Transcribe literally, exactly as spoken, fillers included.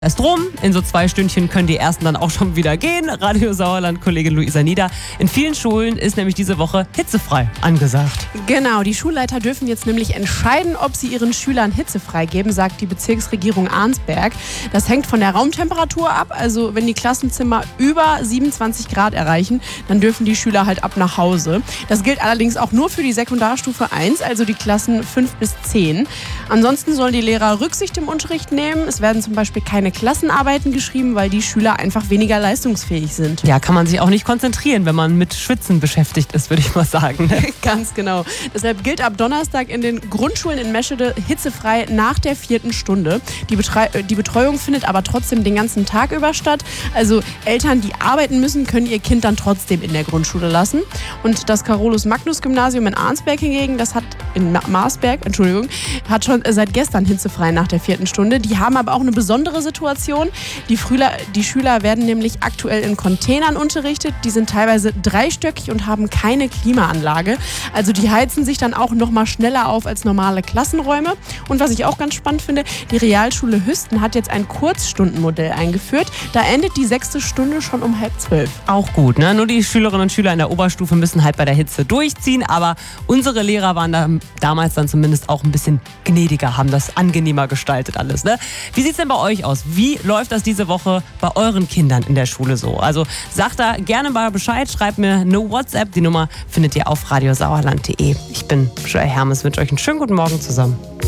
erst rum. In so zwei Stündchen können die ersten dann auch schon wieder gehen. Radio Sauerland, Kollegin Luisa Nieder. In vielen Schulen ist nämlich diese Woche hitzefrei angesagt. Genau, die Schulleiter dürfen jetzt nämlich entscheiden, ob sie ihren Schülern hitzefrei geben, sagt die Bezirksregierung Arnsberg. Das hängt von der Raumtemperatur ab. Also wenn die Klassenzimmer über siebenundzwanzig Grad erreichen, dann dürfen die Schüler halt ab nach Hause. Das gilt allerdings auch nur für die Sekundarstufe eins, also die Klassen fünf bis zehn. Ansonsten sollen die Lehrer Rücksicht im Unterricht nehmen. Es werden zum Beispiel keine Klassenarbeiten geschrieben, weil die Schüler einfach weniger leistungsfähig sind. Ja, kann man sich auch nicht konzentrieren, wenn man mit Schwitzen beschäftigt ist, würde ich mal sagen. Ganz genau. Deshalb gilt ab Donnerstag in den Grundschulen in Meschede hitzefrei nach der vierten Stunde. Die, Betreu- die Betreuung findet aber trotzdem den ganzen Tag über statt. Also Eltern, die arbeiten müssen, können ihr Kind dann trotzdem in der Grundschule lassen. Und das Carolus-Magnus-Gymnasium in Arnsberg hingegen, das hat in Ma- Marsberg, Entschuldigung, hat schon seit gestern hitzefrei nach der vierten Stunde. Die haben aber auch eine besondere Situation. Die, Frühler, die Schüler werden nämlich aktuell in Containern unterrichtet. Die sind teilweise dreistöckig und haben keine Klimaanlage. Also die heizen sich dann auch noch mal schneller auf als normale Klassenräume. Und was ich auch ganz spannend finde, die Realschule Hüsten hat jetzt ein Kurzstundenmodell eingeführt. Da endet die sechste Stunde schon um halb zwölf. Auch gut, ne? Nur die Schülerinnen und Schüler in der Oberstufe müssen halt bei der Hitze durchziehen. Aber unsere Lehrer waren da damals dann zumindest auch ein bisschen gnädiger, haben das angenehmer gestaltet alles, ne? Wie sieht es denn bei euch aus? Wie läuft das diese Woche bei euren Kindern in der Schule so? Also sagt da gerne mal Bescheid, schreibt mir eine WhatsApp. Die Nummer findet ihr auf radiosauerland punkt de. Ich bin Joel Hermes, wünsche euch einen schönen guten Morgen zusammen.